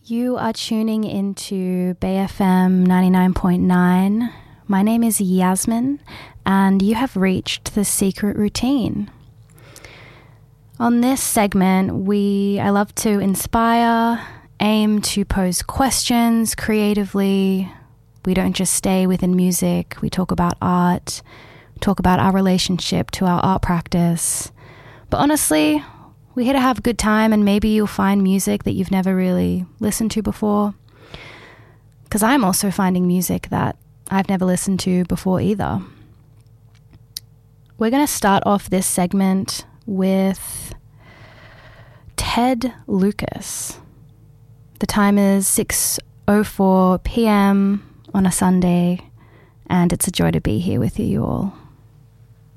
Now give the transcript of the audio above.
You are tuning into Bay FM 99.9. My name is Yasmin, and you have reached The Secret Routine. On this segment, I love to inspire, aim to pose questions creatively. We don't just stay within music. We talk about art, talk about our relationship to our art practice. But honestly, we're here to have a good time, and maybe you'll find music that you've never really listened to before. Because I'm also finding music that I've never listened to before either. We're going to start off this segment with Ted Lucas. The time is 6:04 p.m. on a Sunday, and it's a joy to be here with you all.